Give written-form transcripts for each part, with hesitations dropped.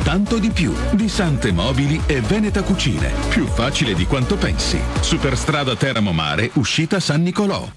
tanto di più. Di Sante Mobili e Veneta Cucine. Più facile di quanto pensi. Superstrada Teramo Mare, uscita San Nicolò.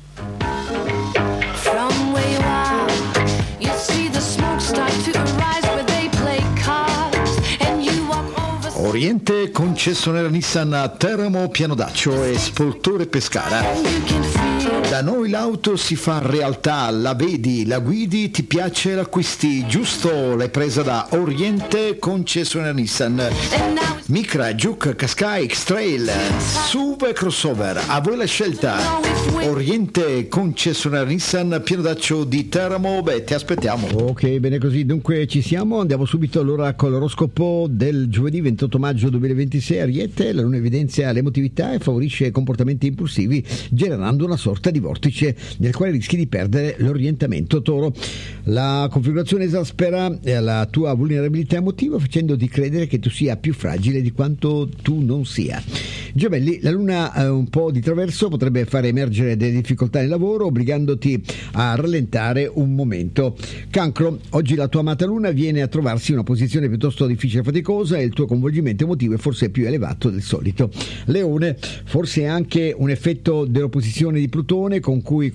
Oriente, concessionaria Nissan a Teramo, Pianodaccio e Spoltore Pescara. Da noi l'auto si fa realtà, la vedi, la guidi, ti piace, l'acquisti, giusto? L'hai presa da Oriente, concessionaria Nissan. Micra, Juke, Qashqai, X-Trail, SUV e crossover, a voi la scelta. Oriente, concessionaria Nissan, Pianodaccio di Teramo, ti aspettiamo. Ok, bene così, dunque ci siamo, andiamo subito allora con l'oroscopo del giovedì 28 maggio 2026. Ariete, la luna evidenzia l'emotività e favorisce comportamenti impulsivi, generando una sorta di vortice nel quale rischi di perdere l'orientamento. Toro, la configurazione esaspera la tua vulnerabilità emotiva, facendoti credere che tu sia più fragile di quanto tu non sia. Gemelli, la luna un po' di traverso potrebbe fare emergere delle difficoltà nel lavoro, obbligandoti a rallentare un momento. Cancro, oggi la tua amata luna viene a trovarsi in una posizione piuttosto difficile e faticosa e il tuo coinvolgimento emotivo è forse più elevato del solito. Leone, forse anche un effetto dell'opposizione di Plutone con cui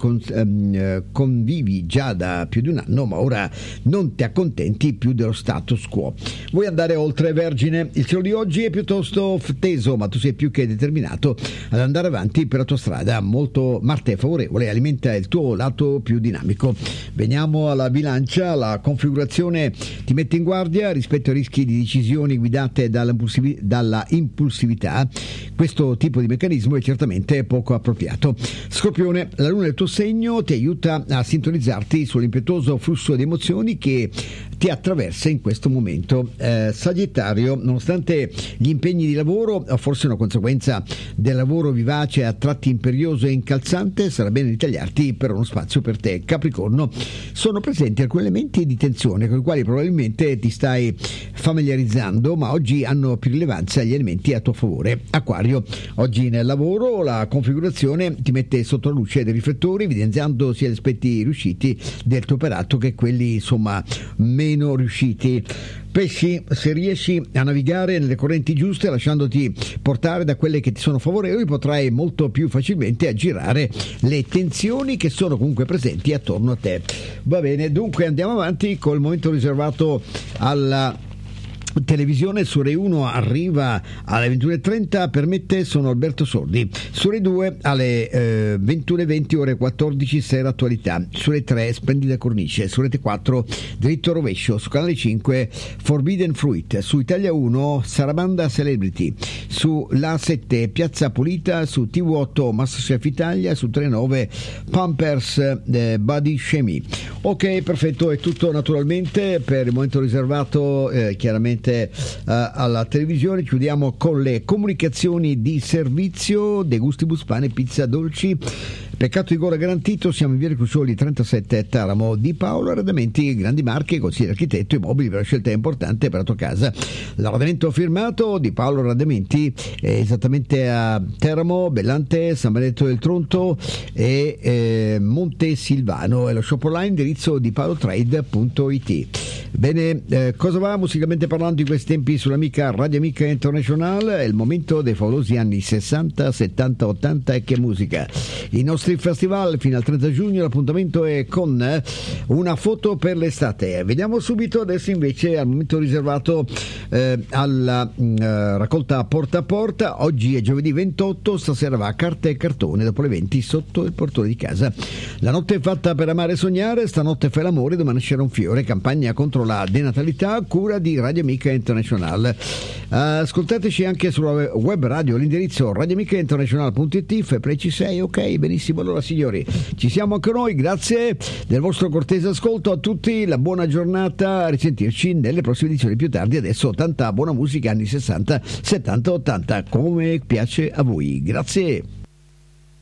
convivi già da più di un anno, ma ora non ti accontenti più dello status quo. Vuoi andare oltre? Vergine, il cielo di oggi è piuttosto teso, ma tu sei più che determinato ad andare avanti per la tua strada. Molto Marte è favorevole, alimenta il tuo lato più dinamico. Veniamo alla Bilancia, la configurazione ti mette in guardia rispetto ai rischi di decisioni guidate dalla impulsività. Questo tipo di meccanismo è certamente poco appropriato. Scorpione, la luna del tuo segno ti aiuta a sintonizzarti sull'impetuoso flusso di emozioni che ti attraversa in questo momento. Sagittario, nonostante gli impegni di lavoro o forse una conseguenza del lavoro vivace a tratti imperioso e incalzante, sarà bene ritagliarti per uno spazio per te. Capricorno, sono presenti alcuni elementi di tensione con i quali probabilmente ti stai familiarizzando, ma oggi hanno più rilevanza gli elementi a tuo favore. Acquario, oggi nel lavoro la configurazione ti mette sotto la luce dei riflettori, evidenziando sia gli aspetti riusciti del tuo operato che quelli meno riusciti. Pesci, se riesci a navigare nelle correnti giuste lasciandoti portare da quelle che ti sono favorevoli, potrai molto più facilmente aggirare le tensioni che sono comunque presenti attorno a te. Va bene, dunque andiamo avanti col momento riservato alla televisione. Su Rai 1 arriva alle 21.30, per me te sono Alberto Sordi. Su Rai 2 alle 21.20 ore 14 sera attualità. Su Rai 3 Splendida Cornice. Su Rete 4 Dritto Rovescio. Su Canale 5 Forbidden Fruit. Su Italia 1 Sarabanda Celebrity. Su La 7 Piazza Pulita. Su TV8 Masterchef Italia. Su 39 Pampers Body Shaming. Ok, perfetto, è tutto naturalmente per il momento riservato chiaramente alla televisione. Chiudiamo con le comunicazioni di servizio. De Gustibus Pane, pizza, dolci, peccato di gola garantito. Siamo in via Crucioli 37 Teramo. Di Paolo Arredamenti, grandi marche, consigliere architetto, i mobili per la scelta importante per la tua casa. L'arredamento firmato di Paolo Arredamenti esattamente a Teramo, Bellante, San Benedetto del Tronto e Monte Silvano. E lo shop online indirizzo di paolotrade.it. Bene, cosa va musicalmente parlando in questi tempi sull'amica Radio Amica International? È il momento dei favolosi anni 60, 70, 80 e che musica. I nostri festival fino al 30 giugno, l'appuntamento è con una foto per l'estate. Vediamo subito adesso invece al momento riservato alla raccolta porta a porta. Oggi è giovedì 28, stasera va a carta e cartone dopo le 20 sotto il portone di casa. La notte è fatta per amare e sognare, stanotte fai l'amore, domani nascerà un fiore, campagna contro la denatalità, cura di Radio Amica International. Ascoltateci anche sulla web radio, l'indirizzo radioamicainternational.it, FEPRECI 6. Ok, benissimo, allora signori, ci siamo anche noi, grazie del vostro cortese ascolto a tutti, la buona giornata, a risentirci nelle prossime edizioni più tardi. Adesso tanta buona musica anni 60, 70, 80 come piace a voi, grazie.